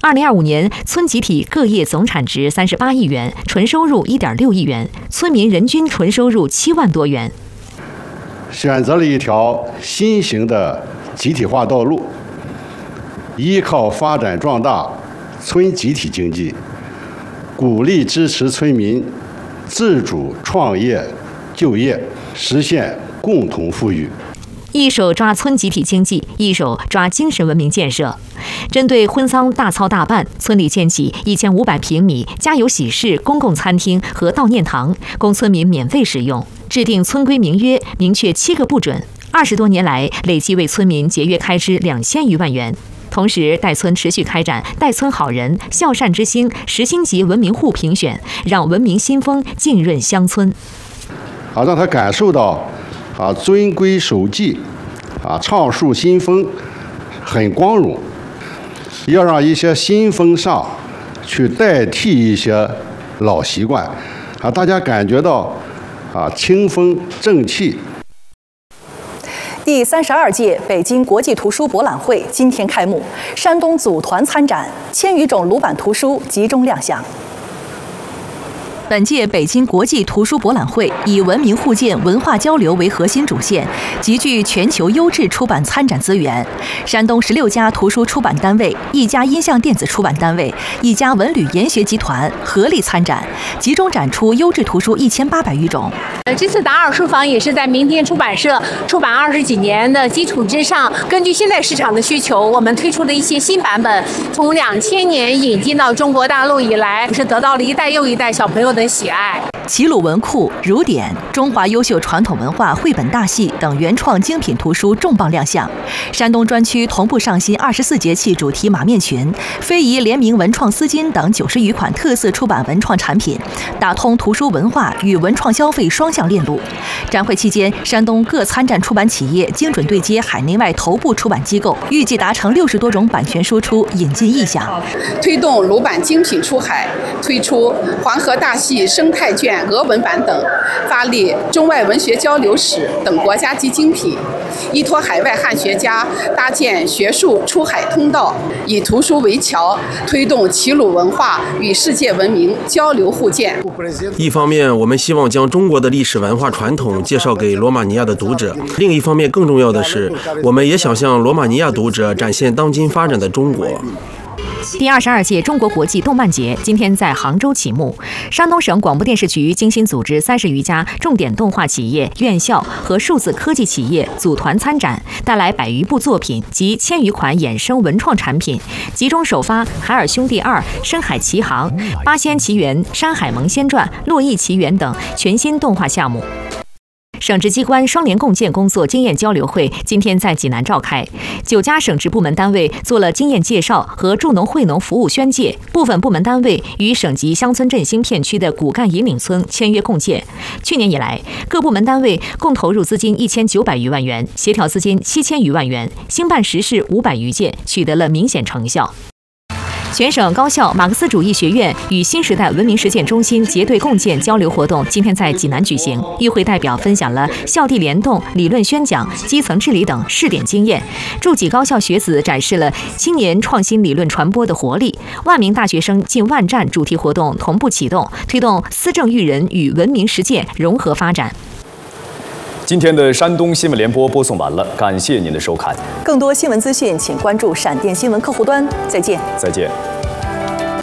2025年村集体各业总产值38亿元，纯收入1.6亿元，村民人均纯收入7万多元。 选择了一条新型的集体化道路，依靠发展壮大村集体经济，鼓励支持村民自主创业就业，实现共同富裕。 一手抓村集体经济，一手抓精神文明建设。针对婚丧大操大办，村里建起1500平米家有喜事公共餐厅和悼念堂，供村民免费使用。制定村规明约，明确7个不准。20多年来，累计为村民节约开支2000余万元。同时，带村持续开展带村好人、孝善之星10星级文明户评选，让文明新风浸润乡村。 让他感受到遵规守纪，倡树新风，很光荣。要让一些新风尚去代替一些老习惯，大家感觉到清风正气。 第32届北京国际图书博览会今天开幕，山东组团参展，1000余种鲁版图书集中亮相。本届北京国际图书博览会以文明互鉴、文化交流为核心主线，集聚全球优质出版参展资源。山东16家图书出版单位、1家音像电子出版单位、1家文旅研学集团合力参展，集中展出优质图书1800余种。 这次达尔书房也是在明天出版社出版20几年的基础之上，根据现在市场的需求，我们推出的一些新版本，从2000年引进到中国大陆以来，是得到了一代又一代小朋友的喜爱。 齐鲁文库、儒典、中华优秀传统文化绘本大系等原创精品图书重磅亮相。山东专区同步上新24节气主题马面裙、非遗联名文创丝巾等90余款特色出版文创产品，打通图书文化与文创消费双向链路。展会期间，山东各参展出版企业精准对接海内外头部出版机构，预计达成60多种版权输出引进意向， 推动鲁版精品出海，推出黄河大戏生态卷俄文版等，发力中外文学交流史等国家级精品，依托海外汉学家搭建学术出海通道，以图书为桥，推动齐鲁文化与世界文明交流互鉴。 一方面，我们希望将中国的历史文化传统介绍给罗马尼亚的读者；另一方面，更重要的是，我们也想向罗马尼亚读者展现当今发展的中国。 第22届中国国际动漫节今天在杭州启幕。山东省广播电视局精心组织30余家重点动画企业、院校和数字科技企业组团参展，带来100余部作品及1000余款衍生文创产品，集中首发《海尔兄弟2》《深海奇航》《八仙奇缘》《山海萌仙传》《洛邑奇缘》等全新动画项目。省直机关双联共建工作经验交流会今天在济南召开，9家省直部门单位做了经验介绍和助农惠农服务宣介，部分部门单位与省级乡村振兴片区的骨干引领村签约共建。去年以来，各部门单位共投入资金1900余万元，协调资金7000余万元，兴办实事500余件，取得了明显成效。全省高校马克思主义学院与新时代文明实践中心结对共建交流活动今天在济南举行，与会代表分享了校地联动、理论宣讲、基层治理等试点经验，诸级高校学子展示了青年创新理论传播的活力。万名大学生进万站主题活动同步启动，推动思政育人与文明实践融合发展。 今天的山东新闻联播播送完了，感谢您的收看。 更多新闻资讯，请关注闪电新闻客户端。再见。 再见。